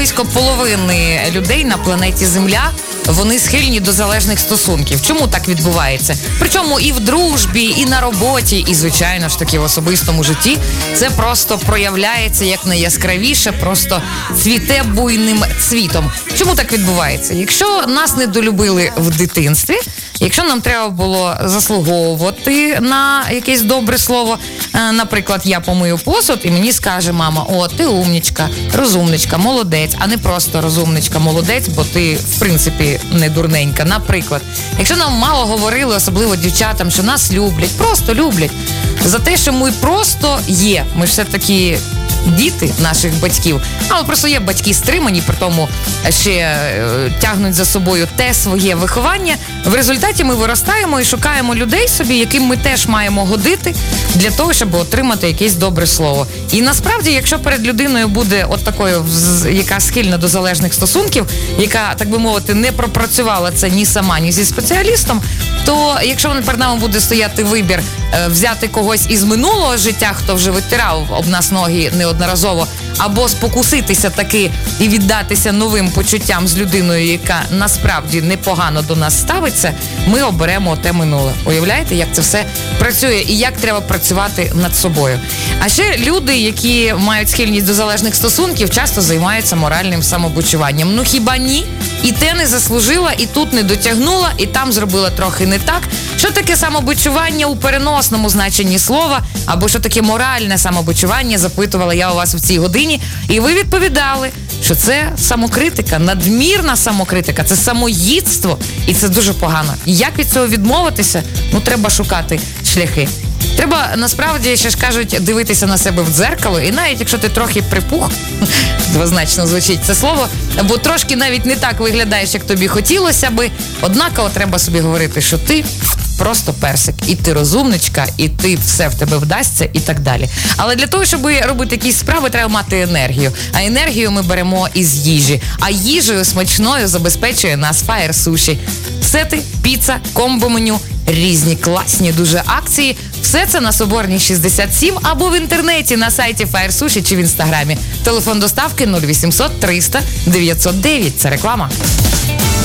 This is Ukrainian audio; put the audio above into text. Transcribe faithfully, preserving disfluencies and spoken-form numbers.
близько половини людей на планеті Земля, вони схильні до залежних стосунків. Чому так відбувається? Причому і в дружбі, і на роботі, і, звичайно ж таки, в особистому житті. Це просто проявляється як найяскравіше, просто цвіте буйним цвітом. Чому так відбувається? Якщо нас недолюбили в дитинстві, якщо нам треба було заслуговувати на якесь добре слово, наприклад, я помию посуд, і мені скаже мама: о, ти умнічка, розумничка, молодець, а не просто розумничка, молодець, бо ти, в принципі, не дурненька. Наприклад, якщо нам мало говорили, особливо дівчатам, що нас люблять, просто люблять, за те, що ми просто є, ми ж все-таки діти наших батьків, але просто є батьки стримані, при тому ще е, тягнуть за собою те своє виховання. В результаті ми виростаємо і шукаємо людей собі, яким ми теж маємо годити для того, щоб отримати якесь добре слово. І насправді, якщо перед людиною буде от такою, яка схильна до залежних стосунків, яка, так би мовити, не пропрацювала це ні сама, ні зі спеціалістом, то якщо перед нами буде стояти вибір е, взяти когось із минулого життя, хто вже витирав об нас ноги неодноразово, або спокуситися таки і віддатися новим почуттям з людиною, яка насправді непогано до нас ставиться, ми оберемо те минуле. Уявляєте, як це все працює і як треба працювати над собою. А ще люди, які мають схильність до залежних стосунків, часто займаються моральним самобичуванням. Ну хіба ні? І те не заслужила, і тут не дотягнула, і там зробила трохи не так. Що таке самобичування у переносному значенні слова? Або що таке моральне самобичування, запитувала я у вас в цій годині. І ви відповідали, що це самокритика, надмірна самокритика, це самоїдство, і це дуже погано. І як від цього відмовитися? Ну, треба шукати шляхи. Треба, насправді, ще ж кажуть, дивитися на себе в дзеркало, і навіть якщо ти трохи припух, двозначно звучить це слово, або трошки навіть не так виглядаєш, як тобі хотілося би, однаково треба собі говорити, що ти просто персик, і ти розумничка, і ти все в тебе вдасться, і так далі. Але для того, щоб робити якісь справи, треба мати енергію. А енергію ми беремо із їжі. А їжею смачною забезпечує нас Fire Sushi. Сети, піца, комбо-меню, різні класні дуже акції. Все це на Соборній шістдесят сім або в інтернеті на сайті Fire Sushi чи в інстаграмі. Телефон доставки нуль вісімсот триста дев'ятсот дев'ять. Це реклама.